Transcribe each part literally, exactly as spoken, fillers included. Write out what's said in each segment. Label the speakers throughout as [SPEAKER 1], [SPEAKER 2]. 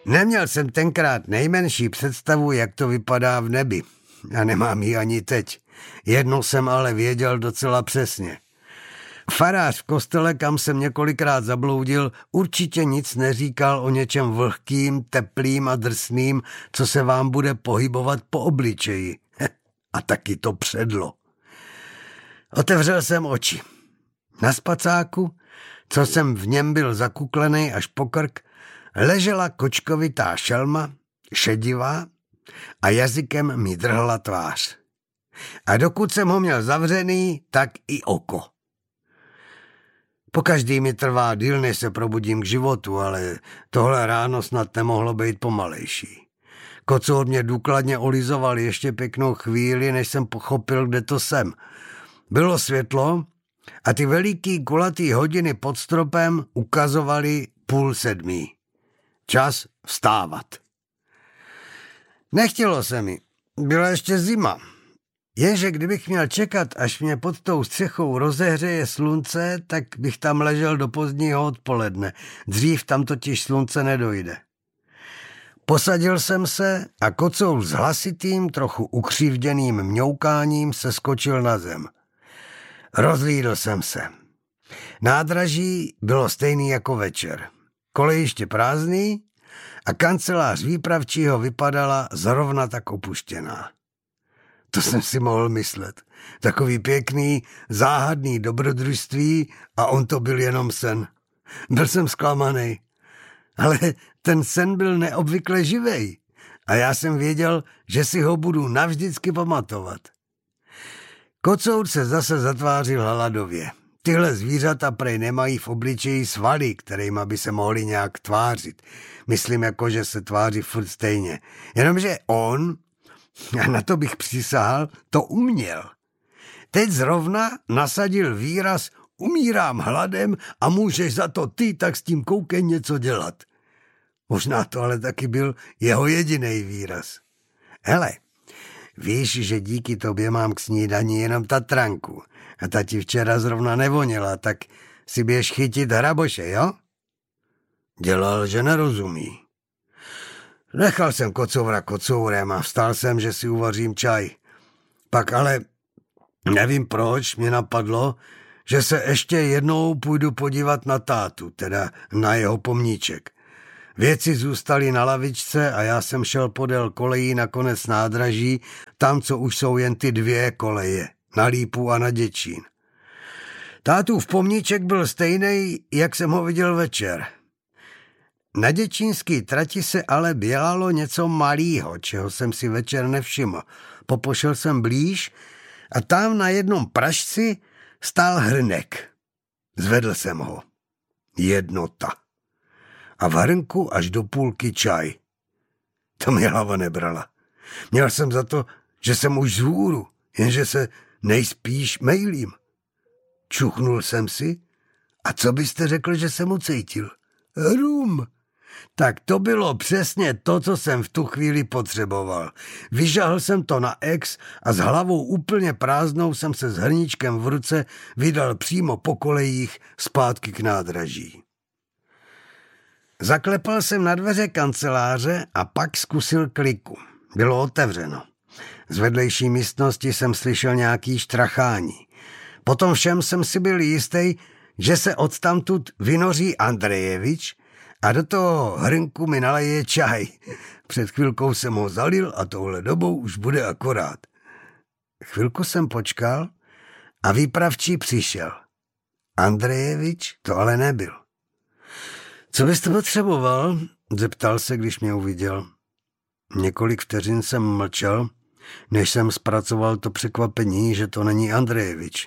[SPEAKER 1] Neměl jsem tenkrát nejmenší představu, jak to vypadá v nebi. A nemám ji ani teď. Jedno jsem ale věděl docela přesně. Farář v kostele, kam jsem několikrát zabloudil, určitě nic neříkal o něčem vlhkým, teplým a drsným, co se vám bude pohybovat po obličeji. A taky to předlo. Otevřel jsem oči. Na spacáku, co jsem v něm byl zakuklený až po krk, ležela kočkovitá šelma, šedivá, a jazykem mi drhla tvář. A dokud jsem ho měl zavřený, tak i oko. Pokaždý mi trvá díl, než se probudím k životu, ale tohle ráno snad nemohlo být pomalejší. Kocour mě důkladně olizoval ještě pěknou chvíli, než jsem pochopil, kde to jsem. Bylo světlo a ty veliký kulatý hodiny pod stropem ukazovaly půl sedmý. Čas vstávat. Nechtělo se mi. Byla ještě zima. Jenže kdybych měl čekat, až mě pod tou střechou rozehřeje slunce, tak bych tam ležel do pozdního odpoledne. Dřív tam totiž slunce nedojde. Posadil jsem se a Kocour s hlasitým, trochu ukřivděným mňoukáním se skočil na zem. Rozhlídl jsem se. Nádraží bylo stejný jako večer. Kolejiště prázdný a kancelář výpravčího vypadala zrovna tak opuštěná. To jsem si mohl myslet. Takový pěkný, záhadný dobrodružství a on to byl jenom sen. Byl jsem zklamaný. Ale ten sen byl neobvykle živej a já jsem věděl, že si ho budu navždycky pamatovat. Kocour se zase zatvářil hladově. Tyhle zvířata prej nemají v obličeji svaly, kterýma by se mohli nějak tvářit. Myslím jako, že se tváří furt stejně. Jenomže on, a na to bych přísahal, to uměl. Teď zrovna nasadil výraz umírám hladem a můžeš za to ty tak s tím koukem něco dělat. Možná to ale taky byl jeho jediný výraz. Hele, víš, že díky tobě mám k snídani jenom tatranku a ta ti včera zrovna nevoněla, tak si běž chytit hraboše, jo? Dělal, že nerozumí. Nechal jsem Kocoura kocourem a vstal jsem, že si uvařím čaj. Pak ale nevím proč mě napadlo, že se ještě jednou půjdu podívat na tátu, teda na jeho pomníček. Věci zůstaly na lavičce a já jsem šel podél kolejí na konec nádraží, tam, co už jsou jen ty dvě koleje, na Lípu a na Děčín. Tátův pomníček byl stejný, jak jsem ho viděl večer. Na děčínský trati se ale bělalo něco malýho, čeho jsem si večer nevšiml. Popošel jsem blíž a tam na jednom pražci stál hrnek. Zvedl jsem ho. Jednota. A v hrnku až do půlky čaj. To mi hlava nebrala. Měl jsem za to, že jsem už vzhůru, jenže se nejspíš mejlím. Čuchnul jsem si a co byste řekl, že jsem ucítil? Rum. Tak to bylo přesně to, co jsem v tu chvíli potřeboval. Vyžahl jsem to na ex a s hlavou úplně prázdnou jsem se s hrníčkem v ruce vydal přímo po kolejích zpátky k nádraží. Zaklepal jsem na dveře kanceláře a pak zkusil kliku. Bylo otevřeno. Z vedlejší místnosti jsem slyšel nějaký štrachání. Potom všem jsem si byl jistý, že se odtamtud vynoří Andrejevič a do toho hrnku mi naleje čaj. Před chvilkou jsem ho zalil a touhle dobou už bude akorát. Chvilku jsem počkal a výpravčí přišel. Andrejevič to ale nebyl. Co byste potřeboval? Zeptal se, když mě uviděl. Několik vteřin jsem mlčel, než jsem zpracoval to překvapení, že to není Andrejevič.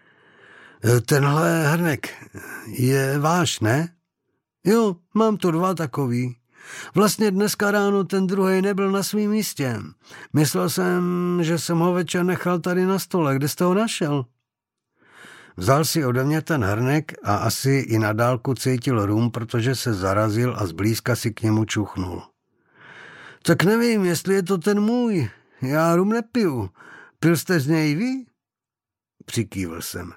[SPEAKER 1] Tenhle hrnek je váš, ne? Jo, mám tu dva takový. Vlastně dneska ráno ten druhý nebyl na svým místě. Myslel jsem, že jsem ho večer nechal tady na stole. Kde jste ho našel? Vzal si ode mě ten hrnek a asi i na dálku cítil rum, protože se zarazil a zblízka si k němu čuchnul. Tak nevím, jestli je to ten můj. Já rum nepiju. Pil jste z něj vy? Přikývl jsem.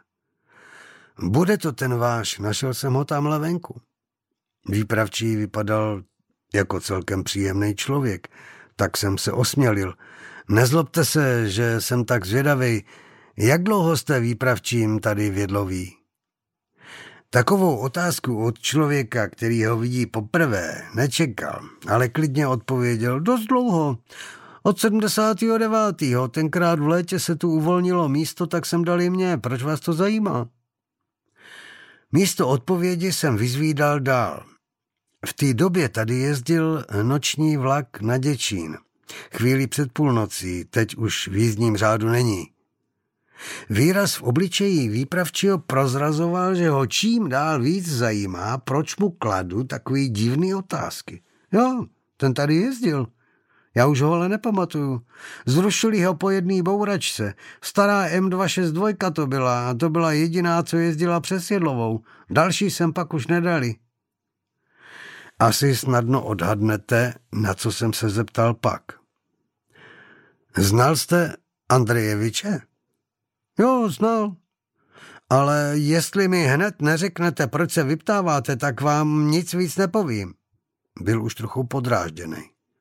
[SPEAKER 1] Bude to ten váš, našel jsem ho tamhle venku. Výpravčí vypadal jako celkem příjemný člověk. Tak jsem se osmělil. Nezlobte se, že jsem tak zvědavej. Jak dlouho jste výpravčím tady v Jedloví? Takovou otázku od člověka, který ho vidí poprvé, nečekal, ale klidně odpověděl: dost dlouho. Od sedmdesátého devátého Tenkrát v létě se tu uvolnilo místo, tak jsem dal i mě. Proč vás to zajímá? Místo odpovědi jsem vyzvídal dál. V té době tady jezdil noční vlak na Děčín. Chvíli před půlnocí, teď už v jízdním řádu není. Výraz v obličeji výpravčího prozrazoval, že ho čím dál víc zajímá, proč mu kladu takový divný otázky. Jo, ten tady jezdil. Já už ho ale nepamatuju. Zrušili ho po jedné bouračce. Stará M dvě šest dva to byla a to byla jediná, co jezdila přes Jedlovou. Další jsem pak už nedali. Asi snadno odhadnete, na co jsem se zeptal pak. Znal jste Andrejeviče? Jo, znal. Ale jestli mi hned neřeknete, proč se vyptáváte, tak vám nic víc nepovím. Byl už trochu podrážděný.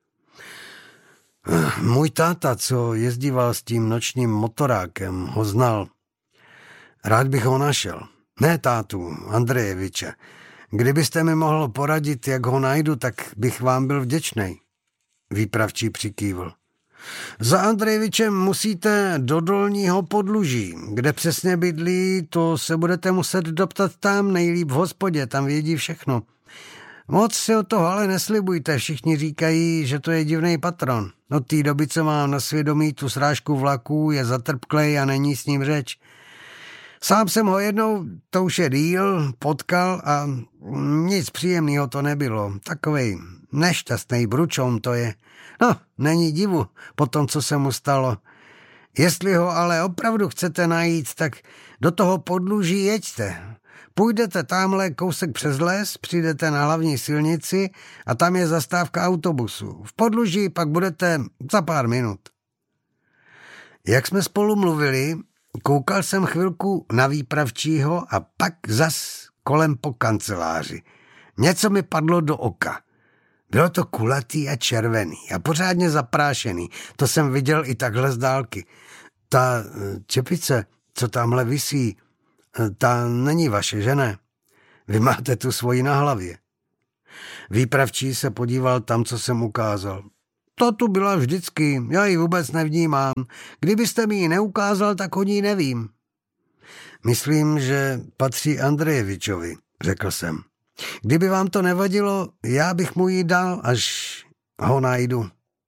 [SPEAKER 1] Můj táta, co jezdíval s tím nočním motorákem, ho znal. Rád bych ho našel. Ne tátu, Andrejeviče. Kdybyste mi mohl poradit, jak ho najdu, tak bych vám byl vděčnej. Výpravčí přikývl. Za Andrejevičem musíte do Dolního Podluží. Kde přesně bydlí, to se budete muset doptat tam, nejlíp v hospodě, tam vědí všechno. Moc si o toho ale neslibujte, všichni říkají, že to je divnej patron. Od té doby, co mám na svědomí tu srážku vlaků, je zatrpklej a není s ním řeč. Sám jsem ho jednou, to už je díl, potkal a nic příjemného to nebylo. Takovej nešťastný bručom to je. No, není divu po tom, co se mu stalo. Jestli ho ale opravdu chcete najít, tak do toho Podluží jeďte. Půjdete tamhle kousek přes les, přijdete na hlavní silnici a tam je zastávka autobusu. V Podluží pak budete za pár minut. Jak jsme spolu mluvili, koukal jsem chvilku na výpravčího a pak zas kolem po kanceláři. Něco mi padlo do oka. Bylo to kulatý a červený a pořádně zaprášený. To jsem viděl i takhle z dálky. Ta čepice, co tamhle visí, ta není vaše, že ne? Vy máte tu svoji na hlavě. Výpravčí se podíval tam, co jsem ukázal. To tu byla vždycky, já ji vůbec nevnímám. Kdybyste mi ji neukázal, tak o ní nevím. Myslím, že patří Andrejevičovi, řekl jsem. Kdyby vám to nevadilo, já bych mu ji dal, až ho najdu.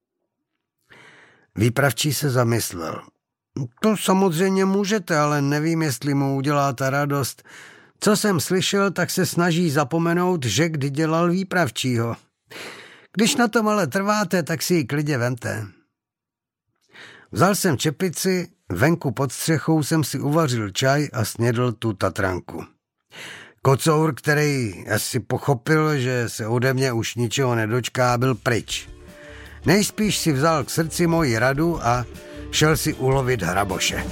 [SPEAKER 1] Výpravčí se zamyslel. To samozřejmě můžete, ale nevím, jestli mu uděláte radost. Co jsem slyšel, tak se snaží zapomenout, že kdy dělal výpravčího. Když na tom ale trváte, tak si ji klidně vemte. Vzal jsem čepici, venku pod střechou jsem si uvařil čaj a snědl tu tatranku. Kocour, který asi pochopil, že se ode mě už ničeho nedočká, byl pryč. Nejspíš si vzal k srdci moji radu a šel si ulovit hraboše.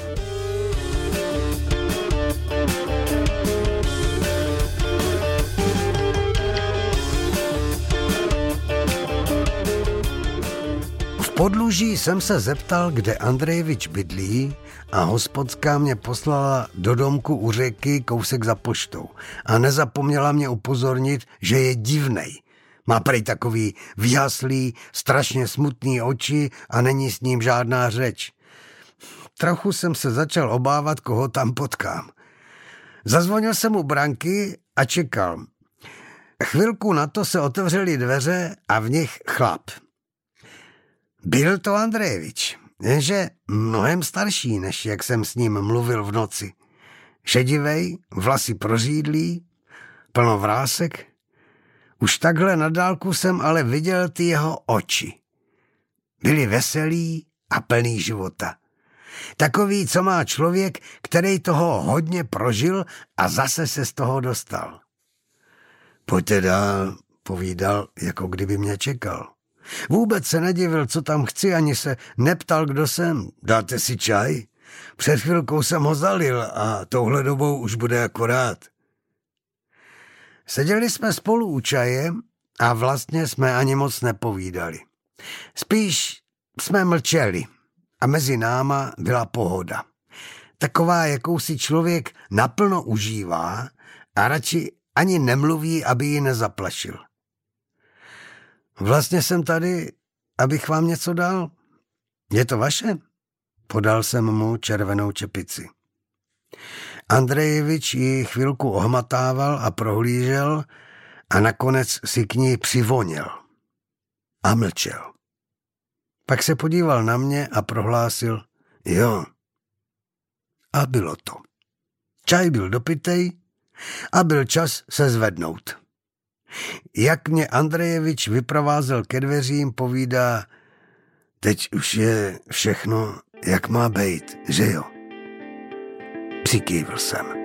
[SPEAKER 1] V Podluží jsem se zeptal, kde Andrejevič bydlí, a hospodská mě poslala do domku u řeky kousek za poštou a nezapomněla mě upozornit, že je divnej. Má prej takový vyhaslý, strašně smutný oči a není s ním žádná řeč. Trochu jsem se začal obávat, koho tam potkám. Zazvonil jsem u branky a čekal. Chvilku na to se otevřely dveře a v nich chlap. Byl to Andrejevič, jenže mnohem starší, než jak jsem s ním mluvil v noci. Šedivej, vlasy prořídlý, plno vrásek. Už takhle na dálku jsem ale viděl ty jeho oči. Byly veselý a plný života. Takový, co má člověk, který toho hodně prožil a zase se z toho dostal. Pojďte dál, povídal, jako kdyby mě čekal. Vůbec se nedivil, co tam chci, ani se neptal, kdo jsem. Dáte si čaj? Před chvilkou jsem ho zalil a touhle dobou už bude akorát. Seděli jsme spolu u čaje A vlastně jsme ani moc nepovídali. Spíš jsme mlčeli a mezi náma byla pohoda. Taková, jakou si člověk naplno užívá a radši ani nemluví, aby ji nezaplašil. Vlastně jsem tady, abych vám něco dal. Je to vaše? Podal jsem mu červenou čepici. Andrejevič ji chvilku ohmatával a prohlížel a nakonec si k ní přivonil. A mlčel. Pak se podíval na mě a prohlásil, jo. A bylo to. Čaj byl dopitej a byl čas se zvednout. Jak mě Andrejevič vyprovázel ke dveřím, povídá, teď už je všechno, jak má bejt, že jo? Přikývl jsem.